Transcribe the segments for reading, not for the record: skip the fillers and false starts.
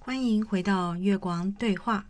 欢迎回到月光对话。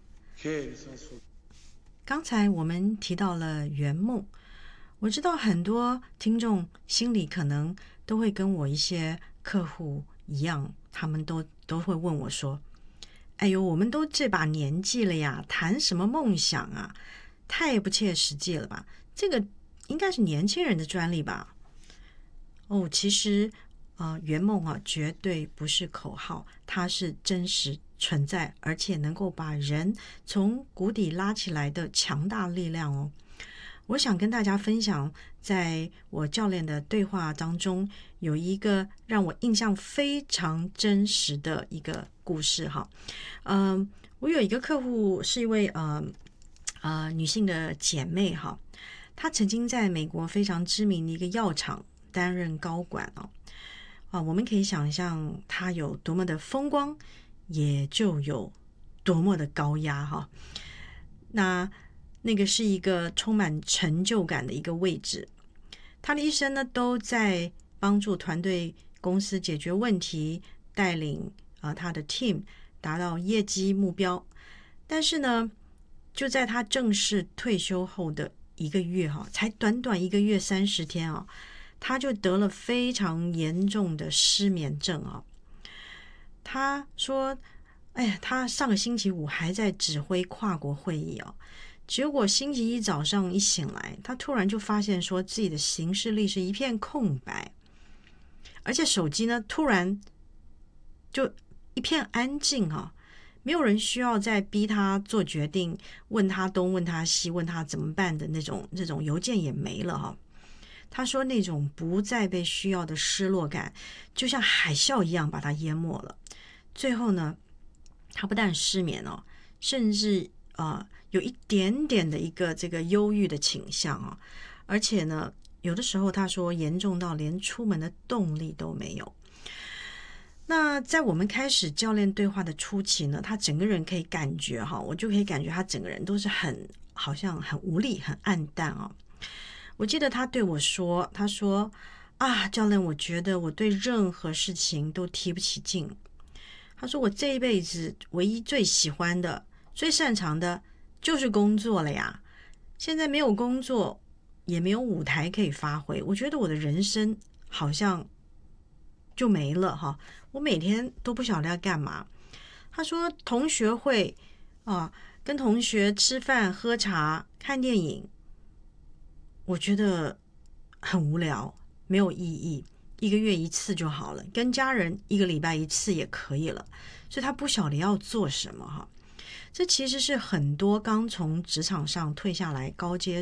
刚才我们提到了圆梦，我知道很多听众心里可能都会跟我一些客户一样，他们都会问我说：哎呦，我们都这把年纪了呀，谈什么梦想啊？太不切实际了吧？这个应该是年轻人的专利吧？哦，其实圆梦绝对不是口号，它是真实存在，而且能够把人从谷底拉起来的强大力量哦。我想跟大家分享，在我教练的对话当中，有一个让我印象非常真实的一个故事哈。我有一个客户是一位女性的姐妹哈，她曾经在美国非常知名的一个药厂担任高管我们可以想象她有多么的风光，也就有多么的高压哈。那个是一个充满成就感的一个位置，她的一生呢都在帮助团队公司解决问题，带领她的 team 达到业绩目标。但是呢，就在她正式退休后的一个月才短短一个月30天他就得了非常严重的失眠症他说哎呀，他上个星期五还在指挥跨国会议结果星期一早上一醒来，他突然就发现说自己的行事历是一片空白，而且手机呢突然就一片安静没有人需要再逼他做决定，问他东问他西，问他怎么办的这种邮件也没了他说那种不再被需要的失落感就像海啸一样把他淹没了。最后呢，他不但失眠甚至有一点点的一个这个忧郁的倾向而且呢有的时候他说严重到连出门的动力都没有。那在我们开始教练对话的初期呢，他整个人可以感觉我就可以感觉他整个人都是好像很无力很暗淡我记得他对我说，他说教练，我觉得我对任何事情都提不起劲。他说我这一辈子唯一最喜欢的最擅长的就是工作了呀，现在没有工作也没有舞台可以发挥，我觉得我的人生好像就没了我每天都不晓得要干嘛。他说同学会跟同学吃饭喝茶看电影，我觉得很无聊，没有意义，一个月一次就好了，跟家人一个礼拜一次也可以了，所以他不晓得要做什么这其实是很多刚从职场上退下来高阶